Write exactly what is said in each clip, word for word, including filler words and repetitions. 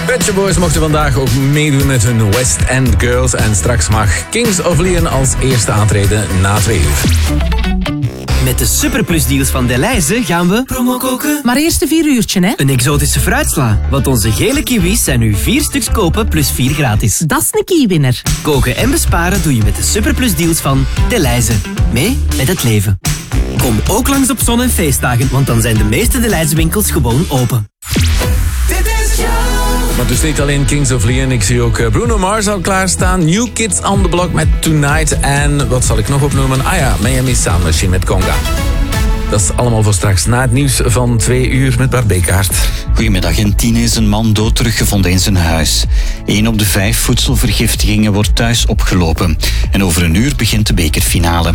Pet Shop Boys mochten vandaag ook meedoen met hun West End Girls. En straks mag Kings of Leon als eerste aantreden na twee uur. Met de superplusdeals van Delhaize gaan we promo koken. Maar eerst een vier uurtje, hè? Een exotische fruitsla. Want onze gele kiwis zijn nu vier stuks kopen plus vier gratis. Dat is een kiewinner. Koken en besparen doe je met de superplusdeals van Delhaize. Mee met het leven. Kom ook langs op zon- en feestdagen, want dan zijn de meeste Delhaize winkels gewoon open. Maar dus niet alleen Kings of Leon, ik zie ook Bruno Mars al klaarstaan. New Kids on the Block met Tonight. En wat zal ik nog opnoemen? Ah ja, Miami Sound Machine met Conga. Dat is allemaal voor straks na het nieuws van twee uur met Bart Bekaert. Goedemiddag. In Tiene is een man dood teruggevonden in zijn huis. Eén op de vijf voedselvergiftigingen wordt thuis opgelopen. En over een uur begint de bekerfinale.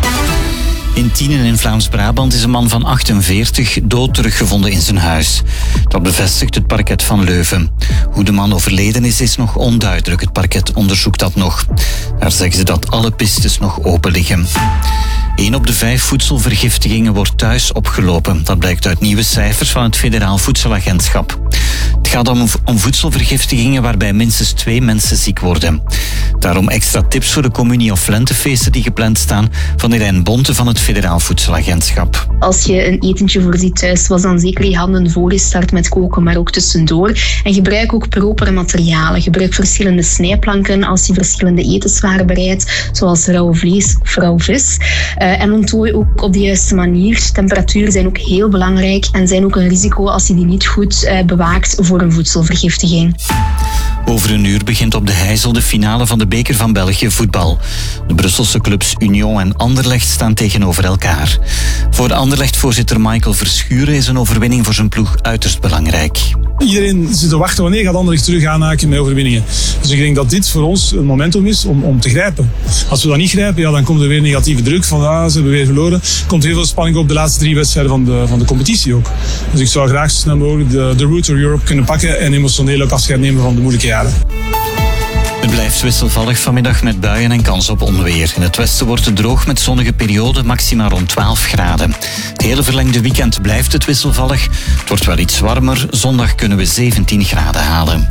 In Tienen in Vlaams-Brabant is een man van achtenveertig dood teruggevonden in zijn huis. Dat bevestigt het parket van Leuven. Hoe de man overleden is, is nog onduidelijk. Het parket onderzoekt dat nog. Daar zeggen ze dat alle pistes nog open liggen. Eén op de vijf voedselvergiftigingen wordt thuis opgelopen. Dat blijkt uit nieuwe cijfers van het Federaal Voedselagentschap. Het gaat om, om voedselvergiftigingen waarbij minstens twee mensen ziek worden. Daarom extra tips voor de communie- of lentefeesten die gepland staan van Irijn Bonte van het Federaal Voedselagentschap. Als je een etentje voorziet thuis, was dan zeker je handen voor je start met koken, maar ook tussendoor. En gebruik ook propere materialen. Gebruik verschillende snijplanken als je verschillende etenswaren bereidt, zoals rauw vlees of rauw vis. Uh, en onttooi ook op de juiste manier. Temperaturen zijn ook heel belangrijk en zijn ook een risico als je die niet goed uh, bewaakt voor een voedselvergiftiging. Over een uur begint op de Heijzel de finale van de Beker van België voetbal. De Brusselse clubs Union en Anderlecht staan tegenover elkaar. Voor Anderlecht-voorzitter Michael Verschuren is een overwinning voor zijn ploeg uiterst belangrijk. Iedereen zit te wachten wanneer gaat Anderlecht terug aanhaken met overwinningen. Dus ik denk dat dit voor ons een momentum is om, om te grijpen. Als we dat niet grijpen, ja, dan komt er weer negatieve druk van ah, ze hebben weer verloren. Er komt heel veel spanning op de laatste drie wedstrijden van de, van de competitie ook. Dus ik zou graag zo snel mogelijk de, de route to Europe kunnen pakken en emotioneel ook afscheid nemen van de moeilijke jaren. Het blijft wisselvallig vanmiddag met buien en kans op onweer. In het westen wordt het droog met zonnige perioden, maximaal rond twaalf graden. Het hele verlengde weekend blijft het wisselvallig. Het wordt wel iets warmer. Zondag kunnen we zeventien graden halen.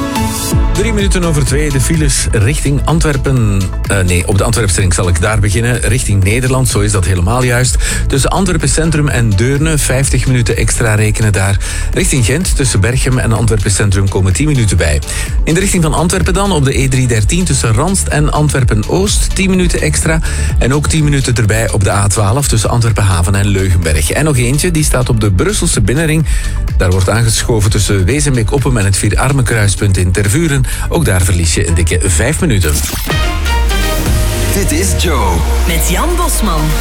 Drie minuten over twee, de files richting Antwerpen. Uh, nee, op de Antwerpstring zal ik daar beginnen. Richting Nederland, zo is dat helemaal juist. Tussen Antwerpen Centrum en Deurne, vijftig minuten extra rekenen daar. Richting Gent, tussen Berchem en Antwerpen Centrum komen tien minuten bij. In de richting van Antwerpen dan, op de E driehonderddertien tussen Ranst en Antwerpen-Oost, tien minuten extra. En ook tien minuten erbij op de A twaalf tussen Antwerpen Haven en Leugenberg. En nog eentje, die staat op de Brusselse binnenring. Daar wordt aangeschoven tussen Wezenbeek-Oppem en het Vierarmenkruispunt in Tervuren. Ook daar verlies je een dikke vijf minuten. Dit is Joe. Met Jan Bosman.